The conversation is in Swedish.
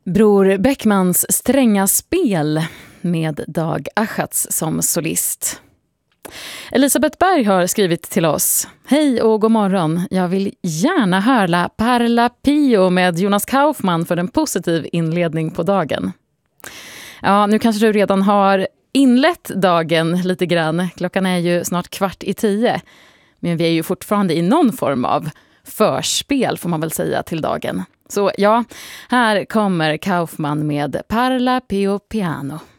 Bror Beckmans stränga spel med Dag Achatz som solist. Elisabeth Berg har skrivit till oss. Hej och god morgon. Jag vill gärna höra Parla Pio med Jonas Kaufman för en positiv inledning på dagen. Ja, nu kanske du redan har inlett dagen lite grann. Klockan är ju snart 9:15. Men vi är ju fortfarande i någon form av förspel får man väl säga till dagen. Så ja, här kommer Kaufman med Parla Pio Piano.